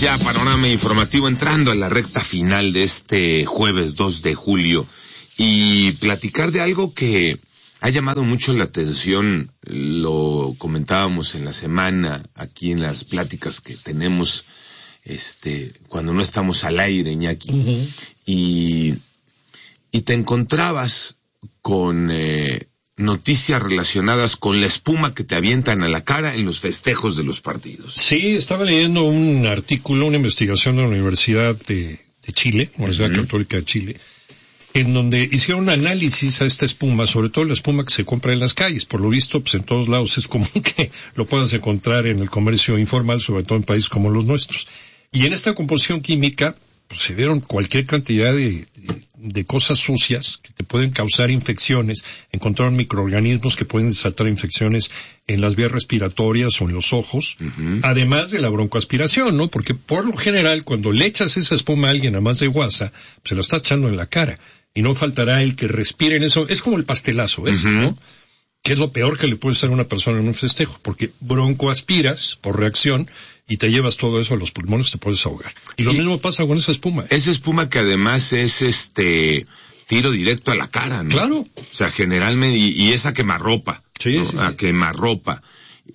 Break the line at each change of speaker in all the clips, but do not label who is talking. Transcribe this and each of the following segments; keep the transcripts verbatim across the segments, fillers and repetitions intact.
ya Panorama Informativo entrando a la recta final de este jueves dos de julio y platicar de algo que ha llamado mucho la atención. Lo comentábamos en la semana aquí en las pláticas que tenemos este cuando no estamos al aire, Iñaki. Uh-huh. y y te encontrabas con eh, noticias relacionadas con la espuma que te avientan a la cara en los festejos de los partidos.
Sí, estaba leyendo un artículo, una investigación de la Universidad de, de Chile, Universidad uh-huh. Católica de Chile, en donde hicieron un análisis a esta espuma, sobre todo la espuma que se compra en las calles. Por lo visto, pues en todos lados es común que lo puedas encontrar en el comercio informal, sobre todo en países como los nuestros. Y en esta composición química, pues se vieron cualquier cantidad de, de, de cosas sucias que te pueden causar infecciones. Encontraron microorganismos que pueden desatar infecciones en las vías respiratorias o en los ojos, uh-huh. además de la broncoaspiración, ¿no? Porque por lo general, cuando le echas esa espuma a alguien a más de guasa, pues se lo está echando en la cara. Y no faltará el que respire en eso. Es como el pastelazo, ¿ves? Uh-huh. ¿No? Que es lo peor que le puede hacer a una persona en un festejo, porque broncoaspiras por reacción y te llevas todo eso a los pulmones, te puedes ahogar. Y lo sí. mismo pasa con esa espuma.
Esa espuma que además es este tiro directo a la cara, ¿no?
Claro.
O sea, generalmente, y, y esa quemarropa.
Sí,
¿no?
sí.
A quemarropa.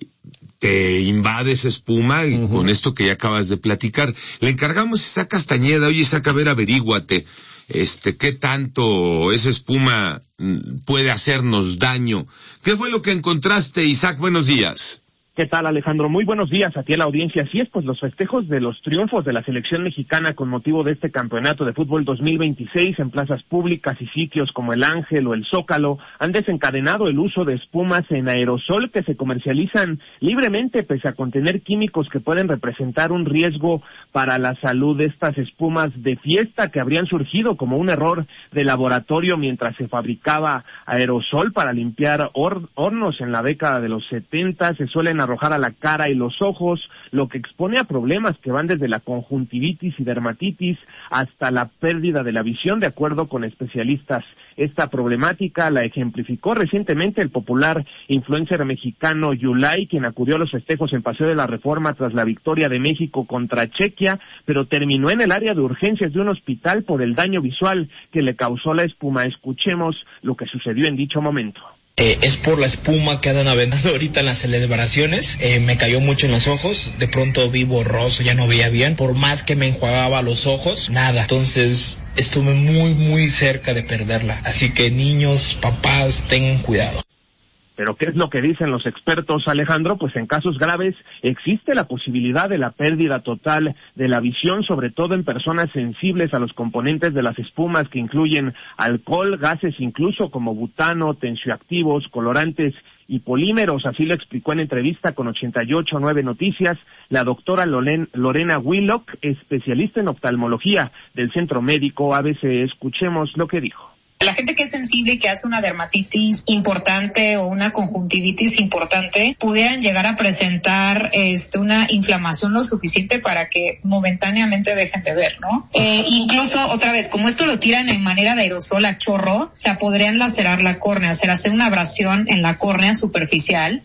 Te invade esa espuma y uh-huh. con esto que ya acabas de platicar. Le encargamos a Isaac Castañeda, oye Isaac, a ver, averíguate. Este, ¿qué tanto esa espuma puede hacernos daño? ¿Qué fue lo que encontraste, Isaac? Buenos días.
¿Qué tal, Alejandro? Muy buenos días a ti a la audiencia. Así es, pues los festejos de los triunfos de la selección mexicana con motivo de este campeonato de fútbol dos mil veintiséis en plazas públicas y sitios como el Ángel o el Zócalo han desencadenado el uso de espumas en aerosol que se comercializan libremente pese a contener químicos que pueden representar un riesgo para la salud. Estas espumas de fiesta que habrían surgido como un error de laboratorio mientras se fabricaba aerosol para limpiar hor- hornos en la década de los setenta, se suelen arrojar a la cara y los ojos, lo que expone a problemas que van desde la conjuntivitis y dermatitis hasta la pérdida de la visión, de acuerdo con especialistas. Esta problemática la ejemplificó recientemente el popular influencer mexicano Yulai, quien acudió a los festejos en Paseo de la Reforma tras la victoria de México contra Chequia, pero terminó en el área de urgencias de un hospital por el daño visual que le causó la espuma. Escuchemos lo que sucedió en dicho momento.
Eh, es por la espuma que andan aventando ahorita en las celebraciones. Eh, me cayó mucho en los ojos, de pronto vi borroso, ya no veía bien, por más que me enjuagaba los ojos, nada. Entonces estuve muy muy cerca de perderla, así que niños, papás, tengan cuidado.
¿Pero qué es lo que dicen los expertos, Alejandro? Pues en casos graves existe la posibilidad de la pérdida total de la visión, sobre todo en personas sensibles a los componentes de las espumas que incluyen alcohol, gases incluso como butano, tensioactivos, colorantes y polímeros. Así lo explicó en entrevista con ochenta y ocho punto nueve Noticias la doctora Loren, Lorena Willock, especialista en oftalmología del Centro Médico A B C. Escuchemos lo que dijo.
La gente que es sensible y que hace una dermatitis importante o una conjuntivitis importante pudieran llegar a presentar este, una inflamación lo suficiente para que momentáneamente dejen de ver, ¿no? Eh, incluso, otra vez, como esto lo tiran en manera de aerosol a chorro, o sea, podrían lacerar la córnea, o sea, hacer una abrasión en la córnea superficial.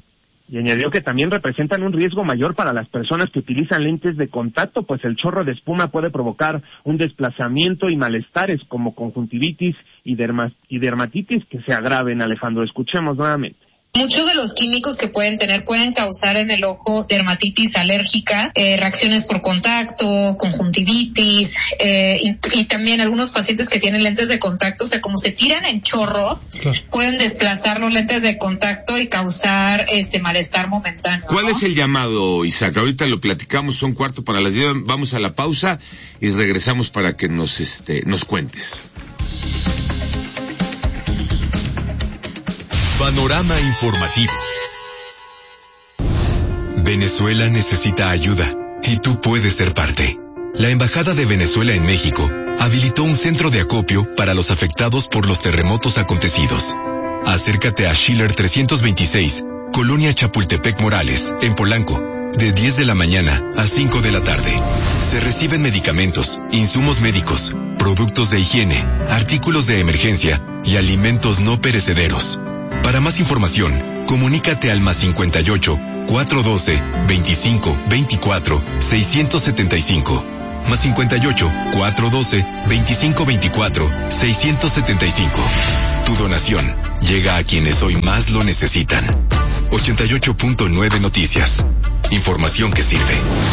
Y añadió que también representan un riesgo mayor para las personas que utilizan lentes de contacto, pues el chorro de espuma puede provocar un desplazamiento y malestares como conjuntivitis y, derma- y dermatitis que se agraven. Alejandro, escuchemos nuevamente.
Muchos de los químicos que pueden tener pueden causar en el ojo dermatitis alérgica, eh, reacciones por contacto, conjuntivitis, eh, y, y también algunos pacientes que tienen lentes de contacto, o sea, como se tiran en chorro, claro, pueden desplazar los lentes de contacto y causar este malestar momentáneo, ¿no?
¿Cuál es el llamado, Isaac? Ahorita lo platicamos, son cuarto para las diez, vamos a la pausa y regresamos para que nos este nos cuentes.
Panorama informativo. Venezuela necesita ayuda y tú puedes ser parte. La Embajada de Venezuela en México habilitó un centro de acopio para los afectados por los terremotos acontecidos. Acércate a Schiller trescientos veintiséis, Colonia Chapultepec Morales, en Polanco, de diez de la mañana a cinco de la tarde. Se reciben medicamentos, insumos médicos, productos de higiene, artículos de emergencia y alimentos no perecederos. Para más información, comunícate al más cincuenta y ocho, cuatro uno dos, veinticinco, veinticuatro, seiscientos setenta y cinco. Más cincuenta y ocho, cuatro uno dos, veinticinco, veinticuatro, seiscientos setenta y cinco. Tu donación llega a quienes hoy más lo necesitan. ochenta y ocho punto nueve Noticias. Información que sirve.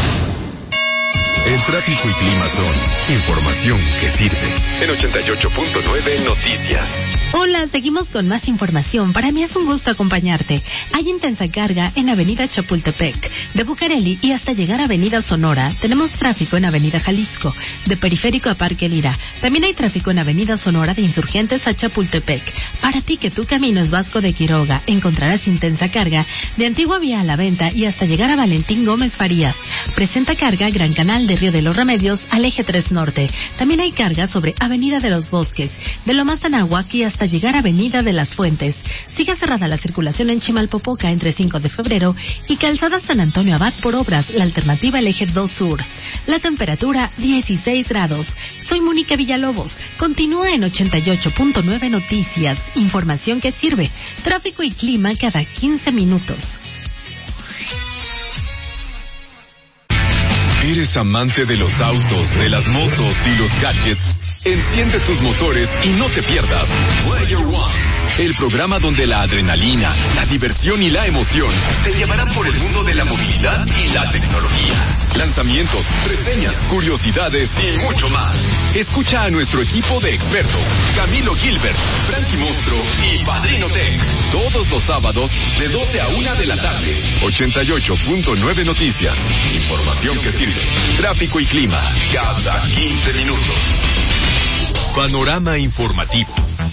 El tráfico y clima son información que sirve. En ochenta y ocho punto nueve Noticias.
Hola, seguimos con más información. Para mí es un gusto acompañarte. Hay intensa carga en Avenida Chapultepec, de Bucareli y hasta llegar a Avenida Sonora. Tenemos tráfico en Avenida Jalisco, de Periférico a Parque Lira. También hay tráfico en Avenida Sonora de Insurgentes a Chapultepec. Para ti que tu camino es Vasco de Quiroga, encontrarás intensa carga de Antigua Vía a La Venta y hasta llegar a Valentín Gómez Farías. Presenta carga Gran Canal de Río de los Remedios al Eje tres Norte. También hay carga sobre Avenida de los Bosques, de Lomas Anáhuac y hasta llegar a Avenida de las Fuentes. Sigue cerrada la circulación en Chimalpopoca entre cinco de febrero y Calzada San Antonio Abad por obras, la alternativa el Eje dos Sur. La temperatura dieciséis grados. Soy Mónica Villalobos. Continúa en ochenta y ocho punto nueve Noticias. Información que sirve. Tráfico y clima cada quince minutos.
¿Eres amante de los autos, de las motos y los gadgets? Enciende tus motores y no te pierdas Player One, el programa donde la adrenalina, la diversión y la emoción te llevarán por el mundo de la movilidad y la tecnología. Lanzamientos, reseñas, curiosidades y mucho más. Escucha a nuestro equipo de expertos, Camilo Gilbert, Frankie Monstro y Padrino Tech, todos los sábados de doce a una de la tarde. ochenta y ocho punto nueve Noticias. Información que sirve. Tráfico y clima cada quince minutos. Panorama informativo.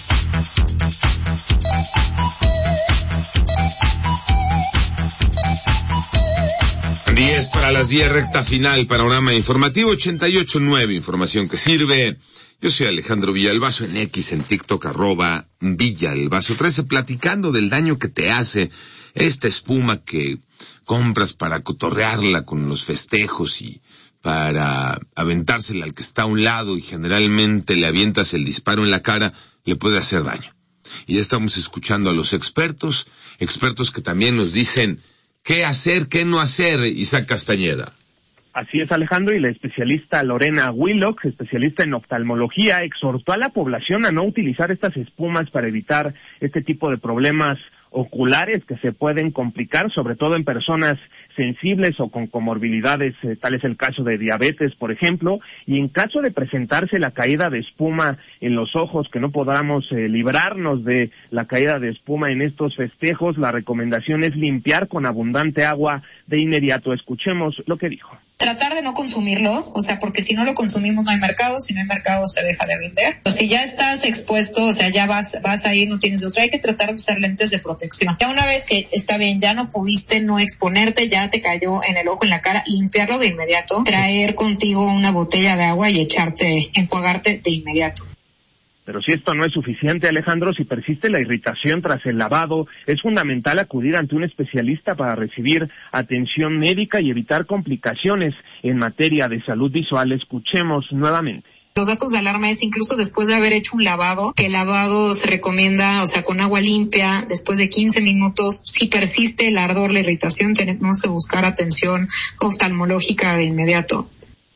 diez para las diez, recta final, panorama informativo ochenta y ocho punto nueve, información que sirve. Yo soy Alejandro Villalbazo, en X, en TikTok, arroba Villalbazo trece, platicando del daño que te hace esta espuma que compras para cotorrearla con los festejos y para aventársela al que está a un lado y generalmente le avientas el disparo en la cara, le puede hacer daño. Y ya estamos escuchando a los expertos, expertos que también nos dicen qué hacer, qué no hacer, Isaac Castañeda.
Así es, Alejandro, y la especialista Lorena Willock, especialista en oftalmología, exhortó a la población a no utilizar estas espumas para evitar este tipo de problemas oculares que se pueden complicar, sobre todo en personas sensibles o con comorbilidades, eh, tal es el caso de diabetes, por ejemplo, y en caso de presentarse la caída de espuma en los ojos, que no podamos eh, librarnos de la caída de espuma en estos festejos, la recomendación es limpiar con abundante agua de inmediato. Escuchemos lo que dijo.
Tratar de no consumirlo, o sea, porque si no lo consumimos no hay mercado, si no hay mercado se deja de vender. O si ya estás expuesto, o sea, ya vas vas a ir, no tienes otra, hay que tratar de usar lentes de protección. Ya una vez que está bien, ya no pudiste no exponerte, ya te cayó en el ojo, en la cara, limpiarlo de inmediato, traer contigo una botella de agua y echarte, enjuagarte de inmediato.
Pero si esto no es suficiente, Alejandro, si persiste la irritación tras el lavado, es fundamental acudir ante un especialista para recibir atención médica y evitar complicaciones en materia de salud visual. Escuchemos nuevamente.
Los datos de alarma es incluso después de haber hecho un lavado, que el lavado se recomienda, o sea, con agua limpia, después de quince minutos, si persiste el ardor, la irritación, tenemos que buscar atención oftalmológica de inmediato.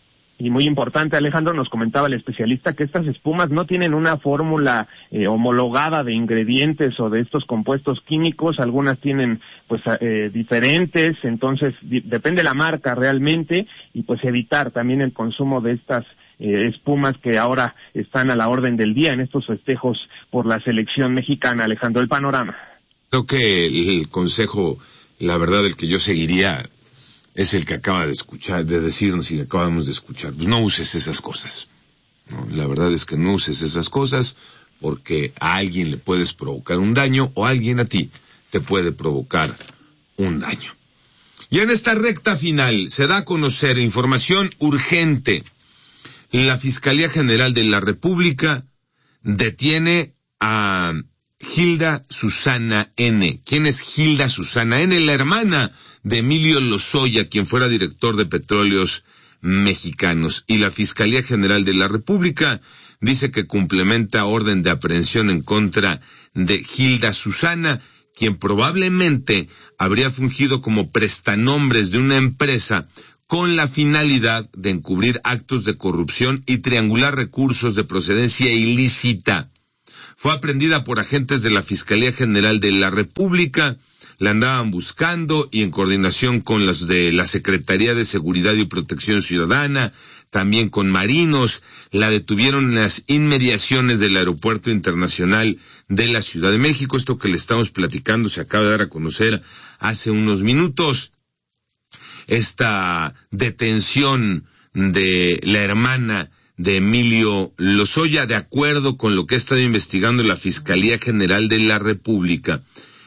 Y muy importante, Alejandro, nos comentaba el especialista que estas espumas no tienen una fórmula eh, homologada de ingredientes o de estos compuestos químicos, algunas tienen pues eh, diferentes, entonces di- depende la marca realmente, y pues evitar también el consumo de estas eh, espumas que ahora están a la orden del día en estos festejos por la selección mexicana. Alejandro, el panorama.
Creo que el consejo, la verdad, el que yo seguiría es el que acaba de escuchar, de decirnos y que acabamos de escuchar. Pues no uses esas cosas, ¿no? La verdad es que no uses esas cosas porque a alguien le puedes provocar un daño o alguien a ti te puede provocar un daño. Y en esta recta final se da a conocer información urgente. La Fiscalía General de la República detiene a Gilda Susana N. ¿Quién es Gilda Susana N? La hermana de Emilio Lozoya, quien fuera director de Petróleos Mexicanos. Y la Fiscalía General de la República dice que complementa orden de aprehensión en contra de Gilda Susana, quien probablemente habría fungido como prestanombres de una empresa con la finalidad de encubrir actos de corrupción y triangular recursos de procedencia ilícita. Fue aprehendida por agentes de la Fiscalía General de la República, la andaban buscando y en coordinación con los de la Secretaría de Seguridad y Protección Ciudadana, también con marinos, la detuvieron en las inmediaciones del Aeropuerto Internacional de la Ciudad de México. Esto que le estamos platicando se acaba de dar a conocer hace unos minutos. Esta detención de la hermana de Emilio Lozoya, de acuerdo con lo que ha estado investigando la Fiscalía General de la República,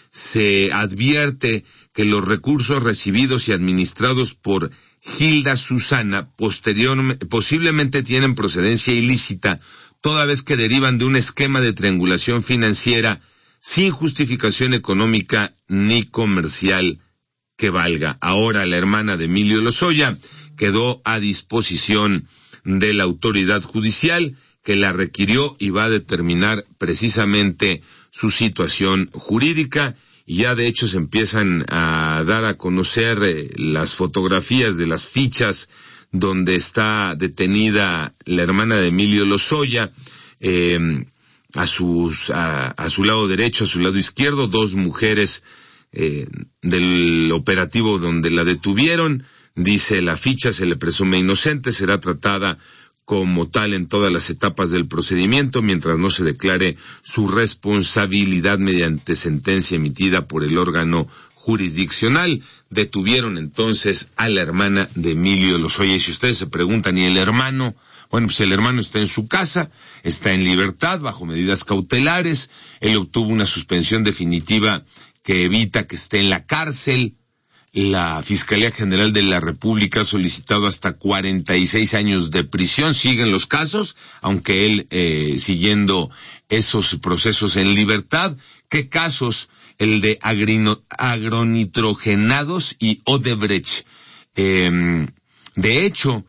se advierte que los recursos recibidos y administrados por Hilda Susana posterior, posiblemente tienen procedencia ilícita, toda vez que derivan de un esquema de triangulación financiera sin justificación económica ni comercial que valga. Ahora la hermana de Emilio Lozoya quedó a disposición de la autoridad judicial que la requirió y va a determinar precisamente su situación jurídica, y ya de hecho se empiezan a dar a conocer eh, las fotografías de las fichas donde está detenida la hermana de Emilio Lozoya, eh, a sus a, a su lado derecho, a su lado izquierdo, dos mujeres eh, del operativo donde la detuvieron. Dice la ficha, se le presume inocente, será tratada como tal en todas las etapas del procedimiento mientras no se declare su responsabilidad mediante sentencia emitida por el órgano jurisdiccional. Detuvieron entonces a la hermana de Emilio Lozoya. Y si ustedes se preguntan, ¿y el hermano? Bueno, pues el hermano está en su casa, está en libertad, bajo medidas cautelares. Él obtuvo una suspensión definitiva que evita que esté en la cárcel. La Fiscalía General de la República ha solicitado hasta cuarenta y seis años de prisión. Siguen los casos, aunque él eh, siguiendo esos procesos en libertad. ¿Qué casos? El de agrino, agronitrogenados y Odebrecht. Eh, de hecho,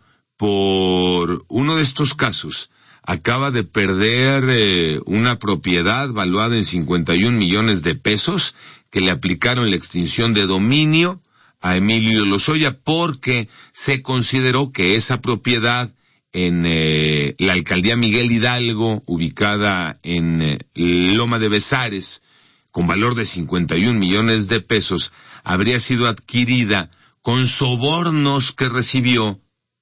por uno de estos casos, acaba de perder eh, una propiedad valuada en cincuenta y un millones de pesos, que le aplicaron la extinción de dominio a Emilio Lozoya porque se consideró que esa propiedad en eh, la alcaldía Miguel Hidalgo, ubicada en eh, Loma de Bezares, con valor de cincuenta y un millones de pesos, habría sido adquirida con sobornos que recibió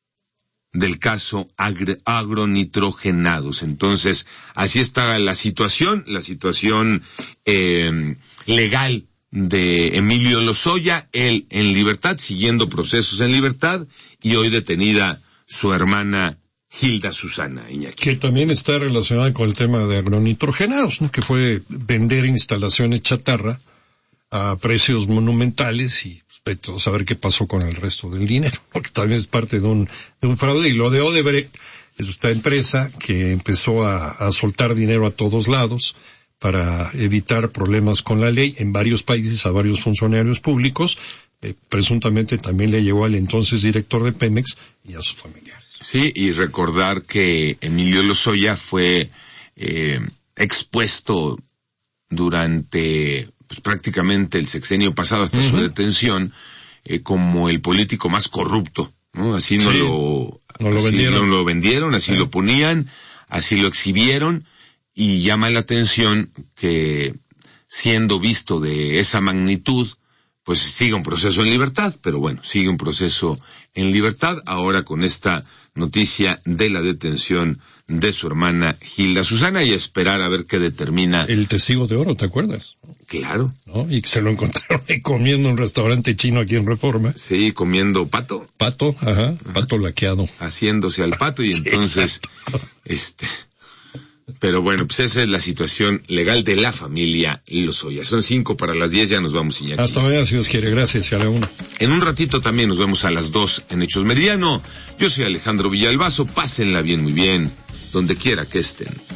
del caso agr- agronitrogenados. Entonces, así está la situación, la situación eh, legal de Emilio Lozoya, él en libertad, siguiendo procesos en libertad, y hoy detenida su hermana Hilda Susana, Iñaki.
Que también está relacionada con el tema de agronitrogenados, ¿no? Que fue vender instalaciones chatarra a precios monumentales y respecto a saber qué pasó con el resto del dinero, porque también es parte de un, de un fraude. Y lo de Odebrecht es esta empresa que empezó a, a soltar dinero a todos lados para evitar problemas con la ley en varios países a varios funcionarios públicos. Eh, presuntamente también le llegó al entonces director de Pemex y a sus familiares.
Sí, y recordar que Emilio Lozoya fue eh, expuesto durante pues, prácticamente el sexenio pasado hasta uh-huh. su detención eh, como el político más corrupto, ¿no? Así no
sí,
lo,
no lo
así
vendieron,
no lo vendieron, así uh-huh. lo ponían, así lo exhibieron. Y llama la atención que, siendo visto de esa magnitud, pues sigue un proceso en libertad, pero bueno, sigue un proceso en libertad, ahora con esta noticia de la detención de su hermana Hilda Susana, y esperar a ver qué determina.
El testigo de oro, ¿te acuerdas?
Claro.
¿No? Y que se lo encontraron ahí comiendo en un restaurante chino aquí en Reforma.
Sí, comiendo pato.
Pato, ajá, ajá. Pato laqueado.
Haciéndose al pato, y entonces,
exacto.
este... Pero bueno, pues esa es la situación legal de la familia Lozoya. Son cinco para las diez, ya nos vamos, Iñaki.
Hasta mañana, si Dios quiere. Gracias, y a la una.
En un ratito también nos vemos a las dos en Hechos Meridiano. Yo soy Alejandro Villalbazo. Pásenla bien, muy bien, donde quiera que estén.